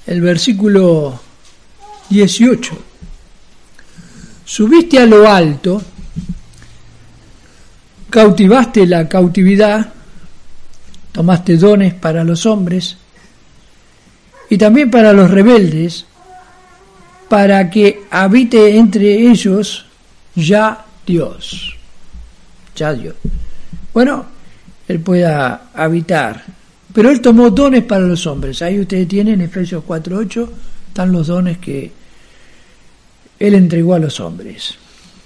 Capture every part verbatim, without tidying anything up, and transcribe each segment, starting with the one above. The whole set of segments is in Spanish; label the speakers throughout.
Speaker 1: el versículo dieciocho. Subiste a lo alto, cautivaste la cautividad, tomaste dones para los hombres y también para los rebeldes, para que habite entre ellos ya Dios. Ya Dios. Bueno, Él pueda habitar, pero Él tomó dones para los hombres. Ahí ustedes tienen, Efesios cuatro ocho, están los dones que Él entregó a los hombres.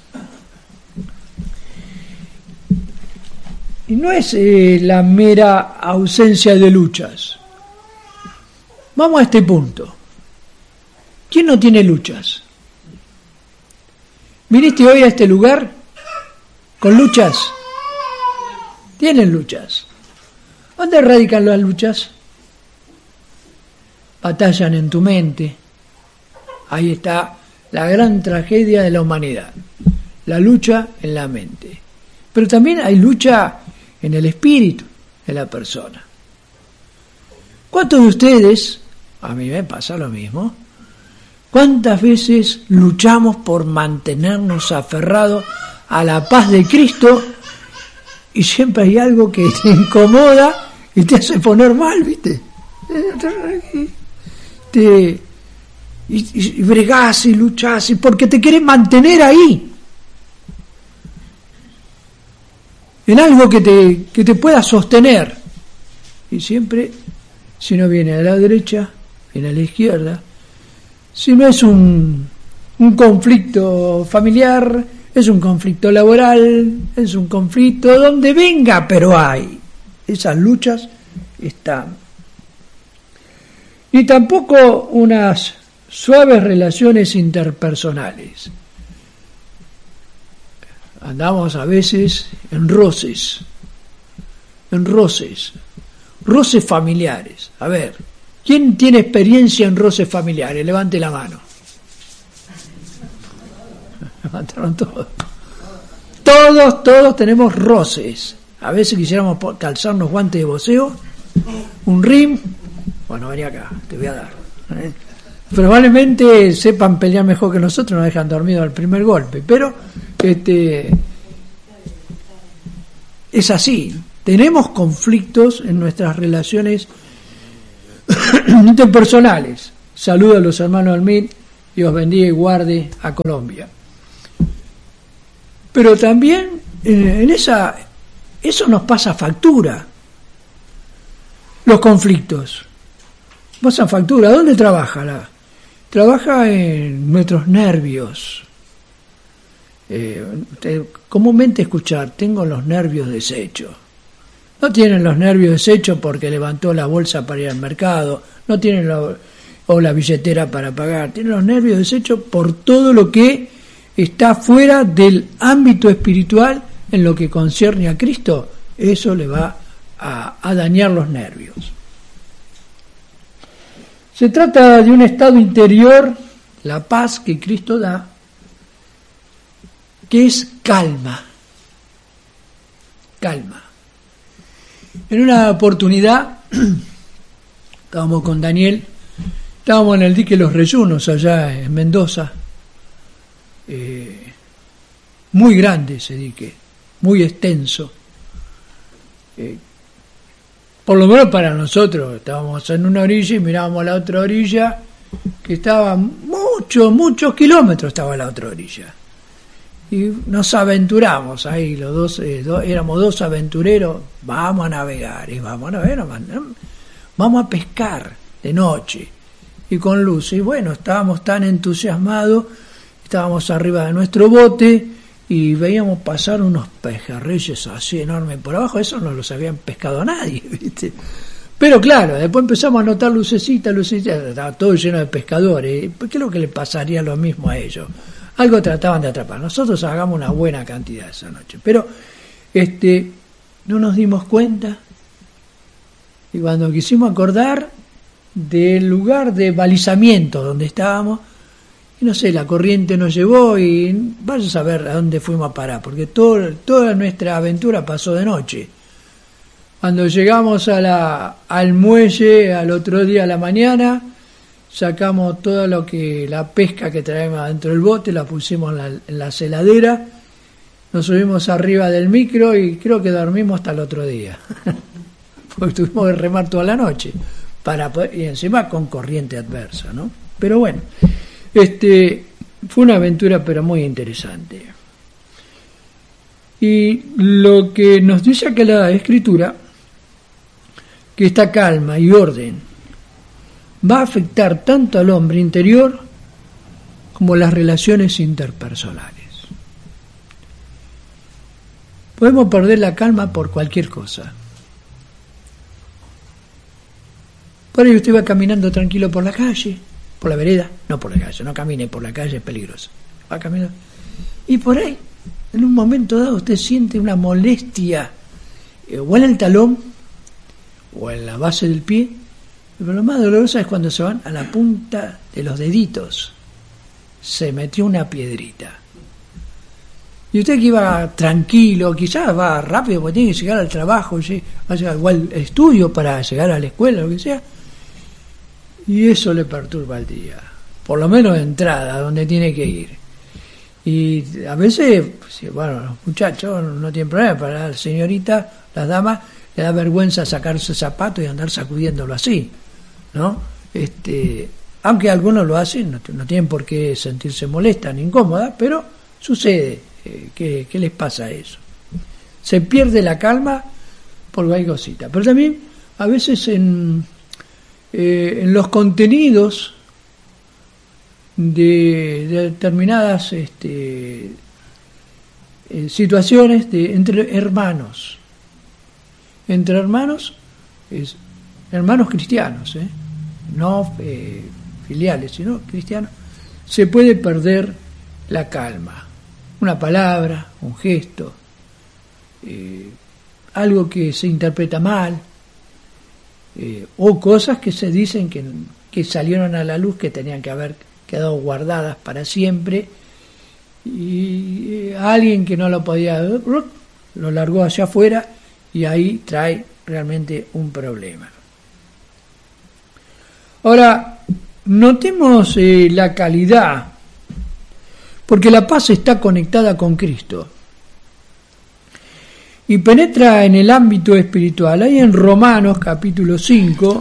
Speaker 1: Y no es eh, la mera ausencia de luchas. Vamos a este punto. ¿Quién no tiene luchas? ¿Viniste hoy a este lugar con luchas? Tienen luchas. ¿Dónde radican las luchas? Batallan en tu mente. Ahí está la gran tragedia de la humanidad. La lucha en la mente. Pero también hay lucha en el espíritu de la persona. ¿Cuántos de ustedes, a mí me pasa lo mismo, cuántas veces luchamos por mantenernos aferrados a la paz de Cristo y siempre hay algo que te incomoda y te hace poner mal, ¿viste? Te, y, y bregás y luchás y porque te querés mantener ahí en algo que te, que te pueda sostener. Y siempre, si no viene a la derecha, viene a la izquierda. Si no es un, un conflicto familiar, es un conflicto laboral, es un conflicto donde venga, pero hay. Esas luchas están. Ni tampoco unas suaves relaciones interpersonales. Andamos a veces en roces, en roces, roces familiares. A ver, ¿quién tiene experiencia en roces familiares? Levante la mano. Levantaron todos. Todos, todos tenemos roces. A veces quisiéramos calzarnos guantes de boxeo, un rim. Bueno, vení acá, te voy a dar. ¿eh? Probablemente sepan pelear mejor que nosotros, nos dejan dormidos al primer golpe, pero este es así. Tenemos conflictos en nuestras relaciones interpersonales. Saludo a los hermanos Almir, Dios bendiga y guarde a Colombia. Pero también en esa, eso nos pasa factura. Los conflictos pasan factura. ¿Dónde trabaja? La, trabaja en nuestros nervios. Eh, te, comúnmente escuchar, tengo los nervios deshechos. No tienen los nervios deshechos porque levantó la bolsa para ir al mercado, no tienen la, o la billetera para pagar, tienen los nervios deshechos por todo lo que está fuera del ámbito espiritual en lo que concierne a Cristo. Eso le va a, a dañar los nervios. Se trata de un estado interior, la paz que Cristo da, que es calma. Calma. En una oportunidad, estábamos con Daniel, estábamos en el dique Los Reyunos, allá en Mendoza. Eh, muy grande ese dique, muy extenso. Eh, por lo menos para nosotros, estábamos en una orilla y mirábamos a la otra orilla, que estaba muchos, muchos kilómetros estaba la otra orilla. Y nos aventuramos ahí, los dos, eh, do, éramos dos aventureros, vamos a navegar, y vamos a navegar, vamos a pescar de noche, y con luz. Y bueno, estábamos tan entusiasmados, estábamos arriba de nuestro bote, y veíamos pasar unos pejerreyes así enormes por abajo, eso no los habían pescado a nadie, ¿viste? Pero claro, después empezamos a notar lucecitas, lucecitas, estaba todo lleno de pescadores. ¿Por qué es lo que le pasaría lo mismo a ellos? Algo trataban de atrapar. Nosotros hagamos una buena cantidad esa noche, pero este no nos dimos cuenta. Y cuando quisimos acordar del lugar de balizamiento donde estábamos, y no sé, la corriente nos llevó y vaya a saber a dónde fuimos a parar, porque todo, toda nuestra aventura pasó de noche. Cuando llegamos a la, al muelle al otro día a la mañana, sacamos todo lo que, la pesca que traemos adentro del bote, la pusimos en la, en la celadera, nos subimos arriba del micro y creo que dormimos hasta el otro día. Porque tuvimos que remar toda la noche, para poder, y encima con corriente adversa, ¿no? Pero bueno, este fue una aventura pero muy interesante. Y lo que nos dice acá la Escritura, que esta calma y orden va a afectar tanto al hombre interior como las relaciones interpersonales. Podemos perder la calma por cualquier cosa. Por ahí usted va caminando tranquilo por la calle, por la vereda, no por la calle, no camine por la calle, es peligroso. Va caminando. Y por ahí, en un momento dado, usted siente una molestia, eh, o en el talón, o en la base del pie, pero lo más doloroso es cuando se van a la punta de los deditos. Se metió una piedrita. Y usted que iba tranquilo, quizás va rápido porque tiene que llegar al trabajo, va a llegar igual al estudio para llegar a la escuela, lo que sea, y eso le perturba el día, por lo menos de entrada, donde tiene que ir. Y a veces, bueno, los muchachos no tienen problema, para la señorita, las damas, le da vergüenza sacarse zapatos y andar sacudiéndolo así, ¿no? Este, aunque algunos lo hacen, no, no tienen por qué sentirse molesta ni incómoda, pero sucede. Eh, ¿qué, ¿Qué les pasa a eso? Se pierde la calma por cualquier cosita. Pero también, a veces en, eh, en los contenidos de, de determinadas este, eh, situaciones de, entre hermanos, entre hermanos, es, hermanos cristianos, ¿eh? no eh, filiales, sino cristianos, se puede perder la calma. Una palabra, un gesto, eh, algo que se interpreta mal, eh, o cosas que se dicen que, que salieron a la luz que tenían que haber quedado guardadas para siempre, y alguien que no lo podía, lo largó hacia afuera, y ahí trae realmente un problema. Ahora, notemos eh, la calidad, porque la paz está conectada con Cristo y penetra en el ámbito espiritual. Ahí en Romanos capítulo cinco,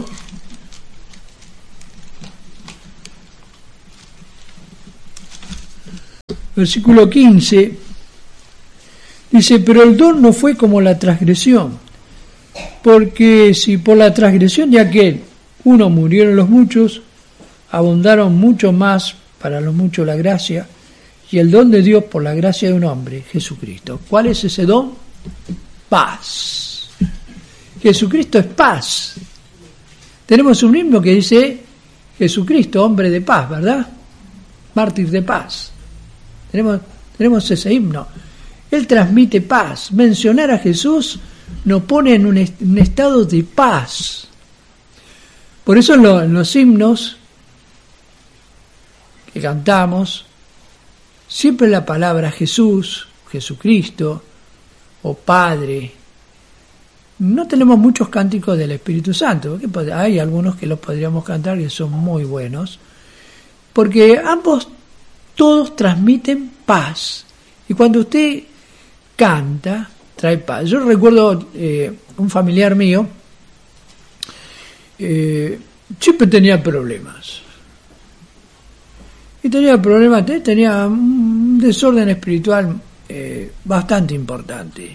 Speaker 1: versículo quince, dice: pero el don no fue como la transgresión, porque si por la transgresión de aquel uno murieron los muchos, abundaron mucho más para los muchos la gracia y el don de Dios por la gracia de un hombre, Jesucristo. ¿Cuál es ese don? Paz. Jesucristo es paz. Tenemos un himno que dice Jesucristo, hombre de paz, ¿verdad? Mártir de paz. Tenemos, tenemos ese himno. Él transmite paz. Mencionar a Jesús nos pone en un, est- un estado de paz. Por eso en, lo, en los himnos que cantamos, siempre la palabra Jesús, Jesucristo o Padre. No tenemos muchos cánticos del Espíritu Santo, porque hay algunos que los podríamos cantar que son muy buenos, porque ambos, todos transmiten paz. Y cuando usted canta, trae paz. Yo recuerdo eh, un familiar mío, eh, siempre tenía problemas. Y tenía problemas, tenía un desorden espiritual eh, bastante importante.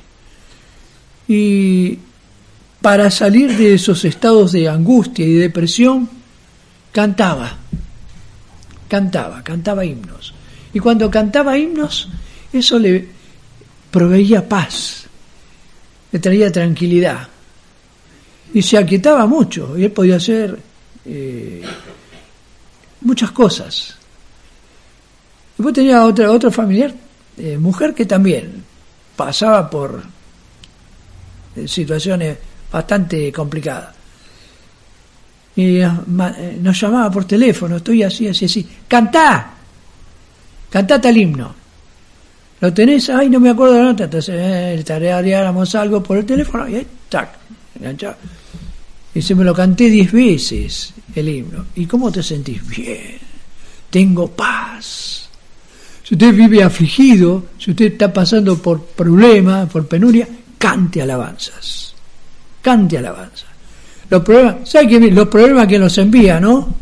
Speaker 1: Y para salir de esos estados de angustia y depresión, cantaba, cantaba, cantaba himnos. Y cuando cantaba himnos, eso le proveía paz, le traía tranquilidad. Y se aquietaba mucho, y él podía hacer eh, muchas cosas. Después tenía otra, otro familiar, eh, mujer que también pasaba por eh, situaciones bastante complicadas. Y eh, ma, eh, nos llamaba por teléfono, estoy así, así, así. ¡Cantá! ¡Cantá tal himno! ¿Lo tenés? Ay, no me acuerdo la nota. Entonces, eh, tareáramos algo por el teléfono y ahí, tac, enganchaba. Y se me lo canté diez veces. el himno. ¿Y cómo te sentís? Bien, tengo paz. Si usted vive afligido, si usted está pasando por problemas, por penuria, cante alabanzas. Cante alabanzas. Los problemas, ¿sabe qué? Los problemas que nos envía, ¿no?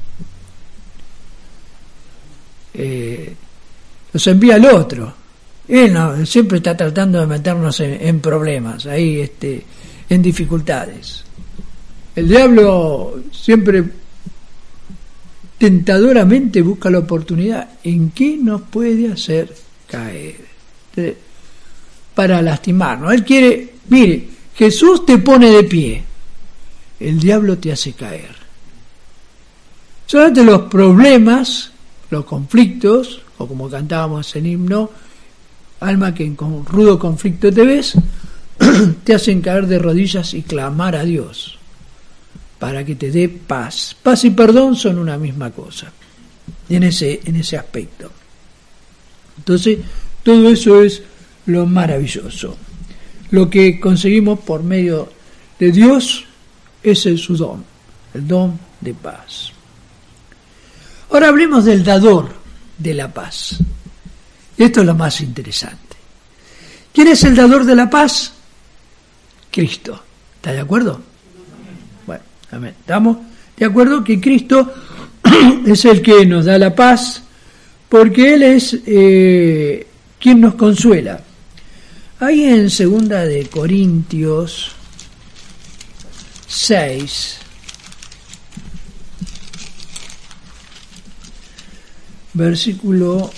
Speaker 1: Eh, los envía el otro. Él no, siempre está tratando de meternos en, en problemas, ahí este, en dificultades. El diablo siempre tentadoramente busca la oportunidad en qué nos puede hacer caer de, para lastimarnos. Él quiere, mire, Jesús te pone de pie, el diablo te hace caer. Solamente los problemas, los conflictos, o como cantábamos en himno, alma que en rudo conflicto te ves, te hacen caer de rodillas y clamar a Dios para que te dé paz. Paz y perdón son una misma cosa en ese, en ese aspecto. Entonces, todo eso es lo maravilloso. Lo que conseguimos por medio de Dios es el su don, el don de paz. Ahora hablemos del dador de la paz. Esto es lo más interesante. ¿Quién es el dador de la paz? Cristo. ¿Está de acuerdo? Bueno, amén. ¿Estamos de acuerdo que Cristo es el que nos da la paz? Porque Él es eh, quien nos consuela. Ahí en segunda de Corintios seis, versículo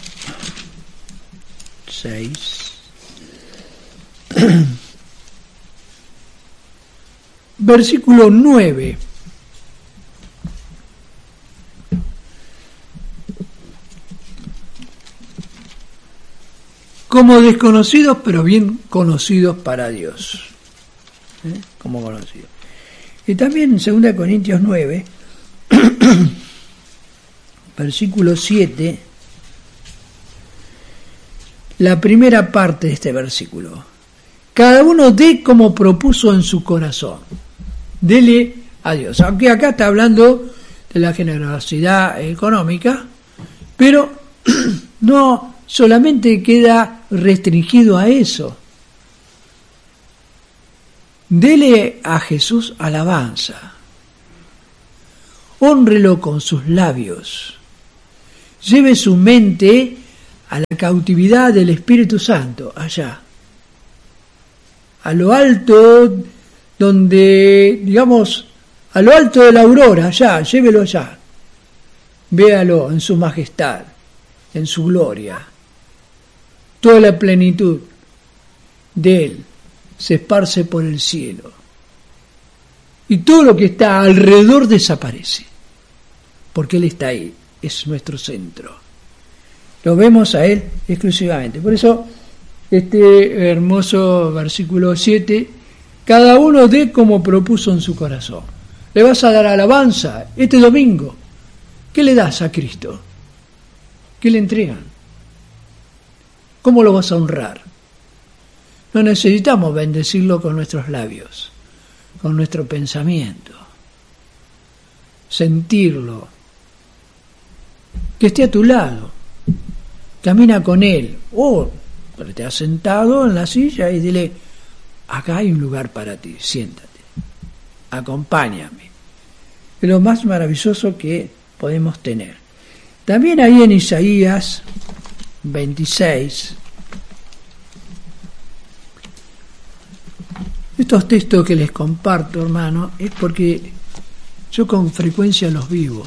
Speaker 1: seis, versículo nueve. Como desconocidos, pero bien conocidos para Dios. ¿Eh? Como conocidos. Y también en segunda Corintios nueve, versículo siete, la primera parte de este versículo. Cada uno dé como propuso en su corazón. Dele a Dios. Aunque acá está hablando de la generosidad económica, pero no solamente queda restringido a eso. Dele a Jesús alabanza. Hónrelo con sus labios. Lleve su mente a la cautividad del Espíritu Santo, allá. A lo alto, donde, digamos, a lo alto de la aurora, allá, llévelo allá. Véalo en su majestad, en su gloria. Toda la plenitud de Él se esparce por el cielo. Y todo lo que está alrededor desaparece. Porque Él está ahí, es nuestro centro. Lo vemos a Él exclusivamente. Por eso, este hermoso versículo siete, cada uno dé como propuso en su corazón. Le vas a dar alabanza este domingo. ¿Qué le das a Cristo? ¿Qué le entregan? ¿Cómo lo vas a honrar? No necesitamos bendecirlo con nuestros labios, con nuestro pensamiento, sentirlo, que esté a tu lado, camina con Él, o te has sentado en la silla y dile, acá hay un lugar para ti, siéntate, acompáñame. Es lo más maravilloso que podemos tener. También ahí en Isaías veintiséis, estos textos que les comparto, hermano, es porque yo con frecuencia los vivo.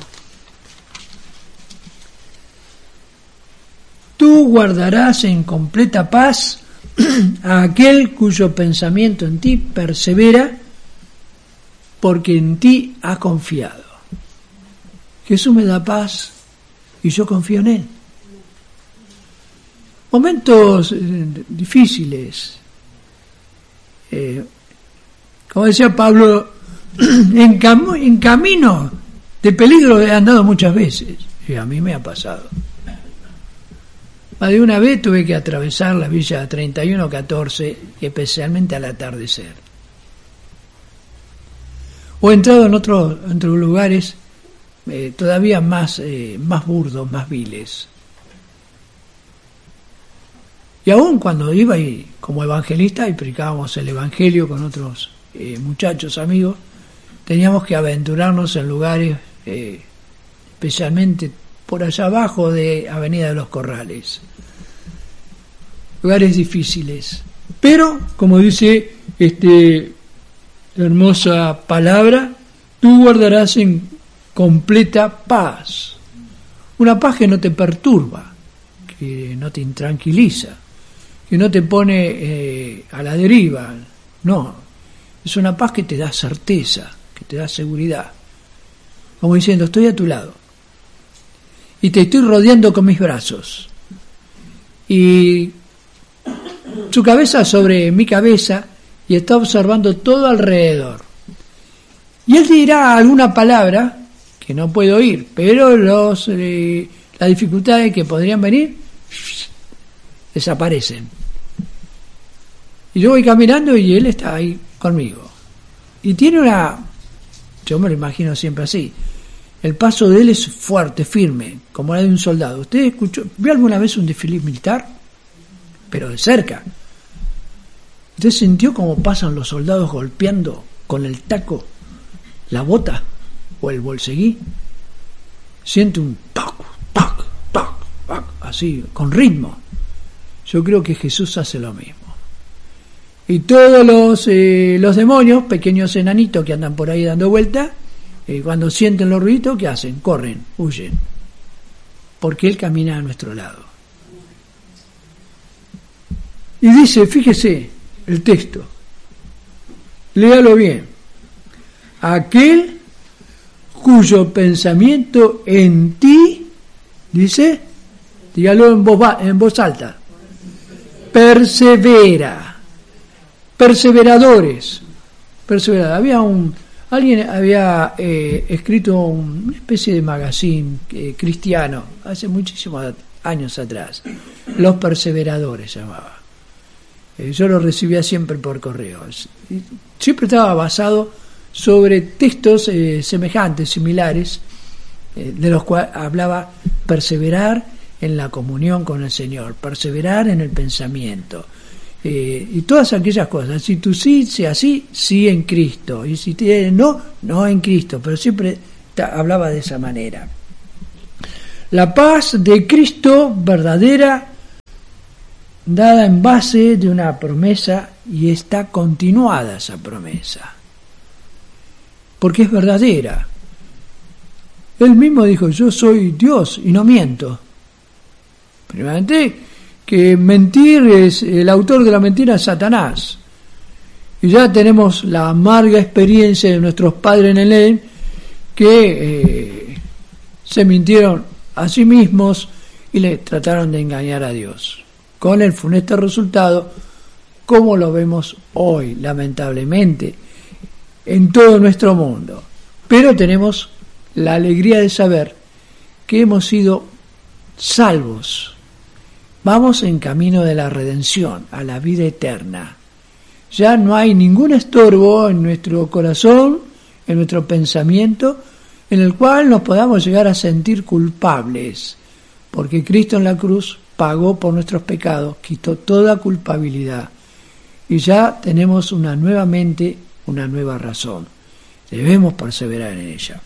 Speaker 1: Tú guardarás en completa paz a aquel cuyo pensamiento en ti persevera, porque en ti ha confiado. Jesús me da paz y yo confío en Él. Momentos difíciles, eh, como decía Pablo, en, cam- en camino de peligro he andado muchas veces, y a mí me ha pasado. Más de una vez tuve que atravesar la Villa treinta y uno catorce, especialmente al atardecer. O he entrado en otros, en otros lugares eh, todavía más, eh, más burdos, más viles. Y aún cuando iba y, como evangelista y predicábamos el evangelio con otros eh, muchachos, amigos, teníamos que aventurarnos en lugares, eh, especialmente por allá abajo de Avenida de los Corrales. Lugares difíciles. Pero, como dice este, la hermosa palabra, tú guardarás en completa paz. Una paz que no te perturba, que no te intranquiliza, que no te pone eh, a la deriva. No, es una paz que te da certeza, que te da seguridad. Como diciendo, estoy a tu lado y te estoy rodeando con mis brazos. Y su cabeza sobre mi cabeza y está observando todo alrededor. Y él dirá alguna palabra que no puedo oír, pero los eh, las dificultades que podrían venir desaparecen. Y yo voy caminando y él está ahí conmigo. Y tiene una, yo me lo imagino siempre así, el paso de él es fuerte, firme, como la de un soldado. ¿Usted escuchó, vio alguna vez un desfile militar? Pero de cerca. ¿Usted sintió cómo pasan los soldados golpeando con el taco la bota o el bolseguí? Siente un tac, tac, tac, tac, así, con ritmo. Yo creo que Jesús hace lo mismo. Y todos los, eh, los demonios, pequeños enanitos que andan por ahí dando vueltas, eh, cuando sienten los ruidos, ¿qué hacen? Corren, huyen. Porque Él camina a nuestro lado. Y dice, fíjese el texto, léalo bien. Aquel cuyo pensamiento en ti, dice, dígalo en voz, en voz alta, persevera. Perseveradores, perseveradores. Había un, alguien había eh, escrito un, una especie de magazine eh, cristiano hace muchísimos años atrás. Los Perseveradores llamaba. Eh, yo lo recibía siempre por correo. Y siempre estaba basado sobre textos eh, semejantes, similares, eh, de los cuales hablaba perseverar en la comunión con el Señor, perseverar en el pensamiento. Eh, y todas aquellas cosas. Si tu sí sea sí, sí en Cristo, y si tienes no, no en Cristo, pero siempre ta, hablaba de esa manera. La paz de Cristo verdadera, dada en base de una promesa, y está continuada esa promesa, porque es verdadera. Él mismo dijo, yo soy Dios y no miento. Primeramente, que mentir es, el autor de la mentira es Satanás. Y ya tenemos la amarga experiencia de nuestros padres en el Edén, que eh, se mintieron a sí mismos y le trataron de engañar a Dios. Con el funesto resultado, como lo vemos hoy, lamentablemente, en todo nuestro mundo. Pero tenemos la alegría de saber que hemos sido salvos. Vamos en camino de la redención, a la vida eterna. Ya no hay ningún estorbo en nuestro corazón, en nuestro pensamiento, en el cual nos podamos llegar a sentir culpables, porque Cristo en la cruz pagó por nuestros pecados, quitó toda culpabilidad, y ya tenemos una nueva mente, una nueva razón. Debemos perseverar en ella.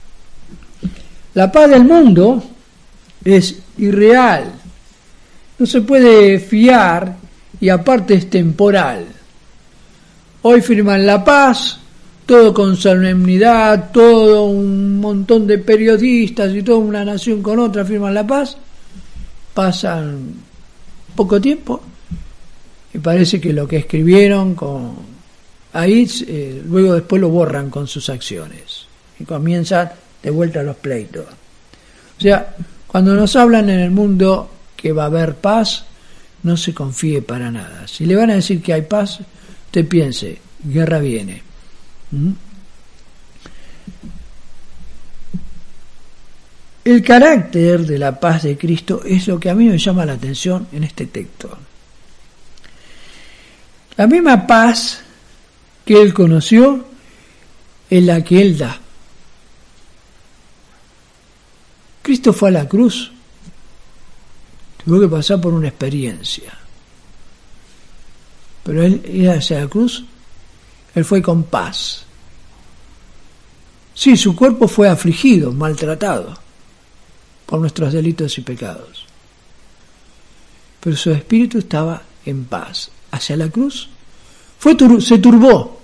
Speaker 1: La paz del mundo es irreal. No se puede fiar y aparte es temporal. Hoy firman la paz, todo con solemnidad, todo un montón de periodistas y toda una nación con otra firman la paz. Pasan poco tiempo y parece que lo que escribieron con ahí, eh, luego después lo borran con sus acciones y comienzan de vuelta los pleitos. O sea, cuando nos hablan en el mundo que va a haber paz, no se confíe para nada. Si le van a decir que hay paz, usted piense, guerra viene. ¿Mm? El carácter de la paz de Cristo es lo que a mí me llama la atención en este texto. La misma paz que Él conoció es la que Él da. Cristo fue a la cruz, tuvo que pasar por una experiencia. Pero él ir hacia la cruz, él fue con paz. Sí, su cuerpo fue afligido, maltratado por nuestros delitos y pecados. Pero su espíritu estaba en paz. Hacia la cruz fue tur- se turbó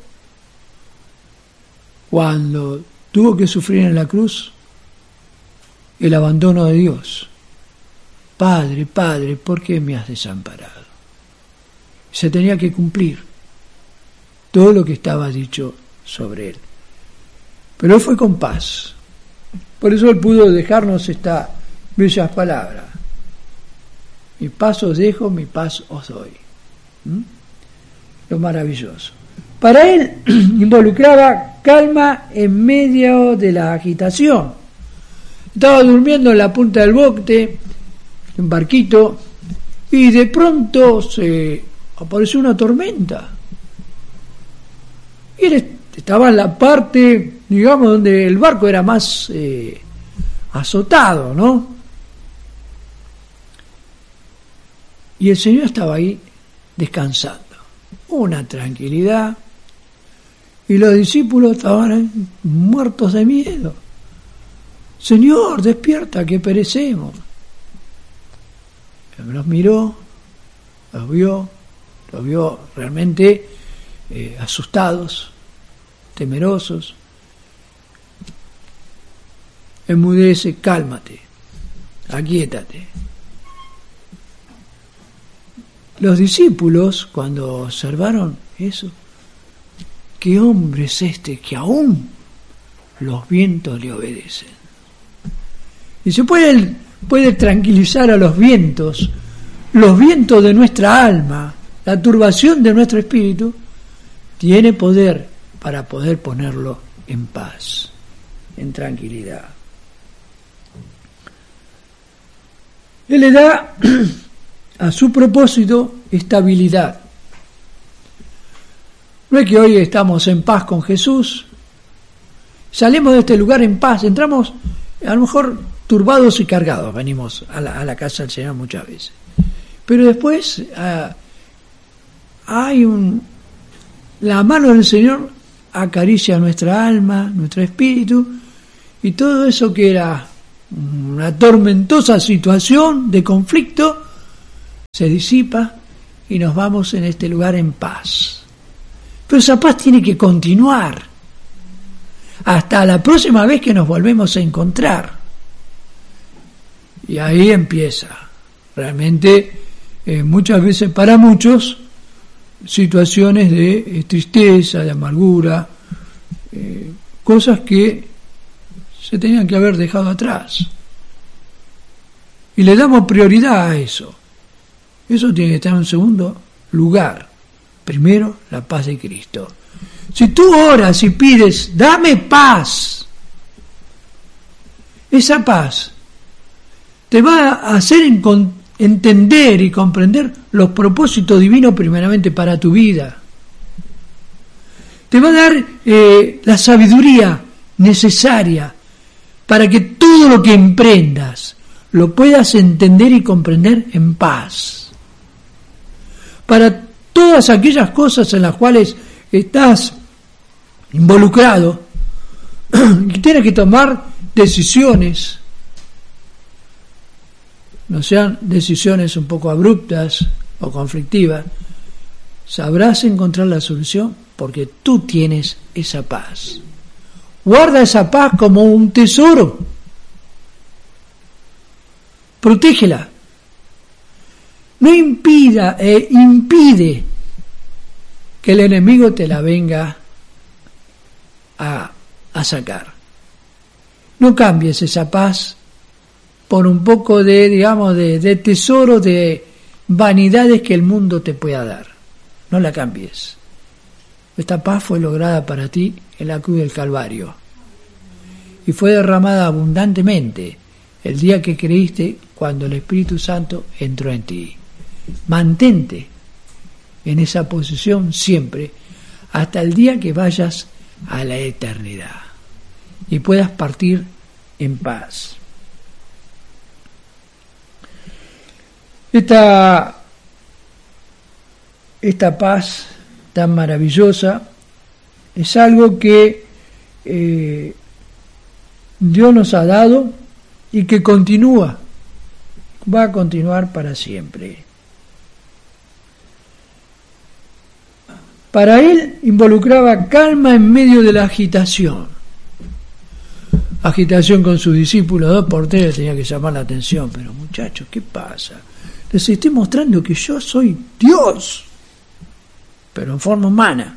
Speaker 1: cuando tuvo que sufrir en la cruz el abandono de Dios. Padre, Padre, ¿por qué me has desamparado? Se tenía que cumplir todo lo que estaba dicho sobre él. Pero él fue con paz. Por eso él pudo dejarnos estas bellas palabras. Mi paz os dejo, mi paz os doy. ¿Mm? Lo maravilloso. Para él involucraba calma en medio de la agitación. Estaba durmiendo en la punta del bote, en barquito, y de pronto se apareció una tormenta. Y él estaba en la parte, digamos, donde el barco era más eh, azotado, ¿no? Y el Señor estaba ahí descansando. Una tranquilidad. Y los discípulos estaban muertos de miedo. Señor, despierta, que perecemos. Él los miró, los vio, los vio realmente eh, asustados, temerosos. Enmudece, cálmate, aquíétate. Los discípulos, cuando observaron eso, ¿qué hombre es este que aún los vientos le obedecen? Y se puede, puede tranquilizar a los vientos, los vientos de nuestra alma, la turbación de nuestro espíritu, tiene poder para poder ponerlo en paz, en tranquilidad. Él le da a su propósito estabilidad. No es que hoy estamos en paz con Jesús, salimos de este lugar en paz, entramos a lo mejor turbados y cargados, venimos a la, a la casa del Señor muchas veces. Pero después uh, hay un... la mano del Señor acaricia nuestra alma, nuestro espíritu, y todo eso que era una tormentosa situación de conflicto se disipa y nos vamos en este lugar en paz. Pero esa paz tiene que continuar hasta la próxima vez que nos volvemos a encontrar. Y ahí empieza realmente eh, muchas veces para muchos situaciones de eh, tristeza, de amargura, eh, cosas que se tenían que haber dejado atrás. Y le damos prioridad a eso. Eso tiene que estar en segundo lugar. Primero, la paz de Cristo. Si tú oras y pides, dame paz, esa paz te va a hacer entender y comprender los propósitos divinos primeramente para tu vida. Te va a dar eh, la sabiduría necesaria para que todo lo que emprendas lo puedas entender y comprender en paz. Para todas aquellas cosas en las cuales estás involucrado, y tienes que tomar decisiones, no sean decisiones un poco abruptas o conflictivas, sabrás encontrar la solución porque tú tienes esa paz. Guarda esa paz como un tesoro. Protégela. No impida, eh, impide que el enemigo te la venga a, a sacar. No cambies esa paz por un poco de, digamos, de, de tesoro, de vanidades que el mundo te pueda dar. No la cambies. Esta paz fue lograda para ti en la cruz del Calvario y fue derramada abundantemente el día que creíste, cuando el Espíritu Santo entró en ti. Mantente en esa posición siempre hasta el día que vayas a la eternidad y puedas partir en paz. Esta, esta paz tan maravillosa es algo que eh, Dios nos ha dado y que continúa, va a continuar para siempre. Para él involucraba calma en medio de la agitación. Agitación con sus discípulos, dos por tres tenía que llamar la atención, pero muchachos, ¿qué pasa? Les estoy mostrando que yo soy Dios, pero en forma humana.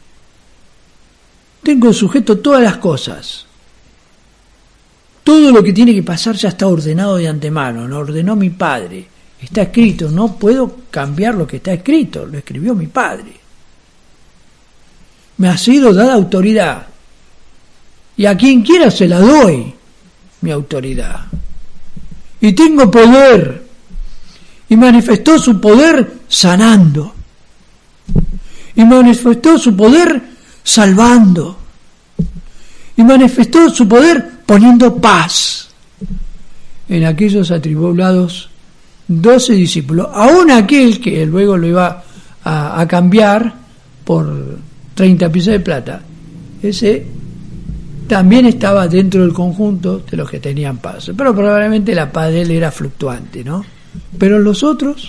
Speaker 1: Tengo sujeto todas las cosas. Todo lo que tiene que pasar ya está ordenado de antemano, lo ordenó mi Padre. Está escrito, no puedo cambiar lo que está escrito, lo escribió mi Padre. Me ha sido dada autoridad. Y a quien quiera se la doy, mi autoridad. Y tengo poder. Y manifestó su poder sanando. Y manifestó su poder salvando. Y manifestó su poder poniendo paz en aquellos atribulados doce discípulos. Aún aquel que luego lo iba a, a cambiar por treinta piezas de plata, ese también estaba dentro del conjunto de los que tenían paz, pero probablemente la paz de él era fluctuante, ¿no? Pero los otros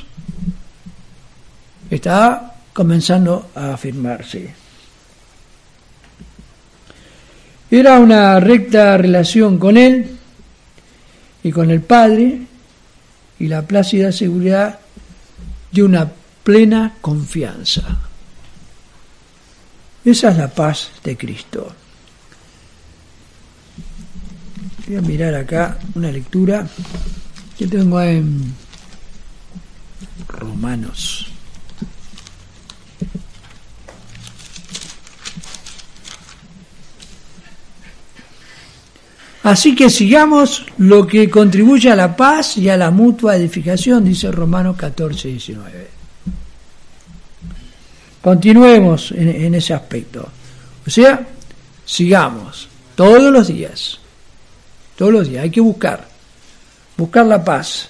Speaker 1: estaba comenzando a afirmarse. Era una recta relación con él y con el Padre y la plácida seguridad de una plena confianza. Esa es la paz de Cristo. Voy a mirar acá una lectura que tengo en Romanos. Así que sigamos lo que contribuye a la paz y a la mutua edificación, dice Romanos catorce, diecinueve. Continuemos en, en ese aspecto. O sea, sigamos todos los días. Todos los días hay que buscar. Buscar la paz.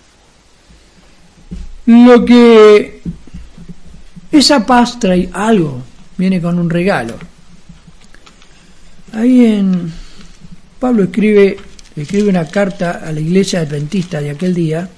Speaker 1: Lo que esa paz trae algo. Viene con un regalo. Ahí en Pablo escribe, escribe una carta a la iglesia adventista de aquel día.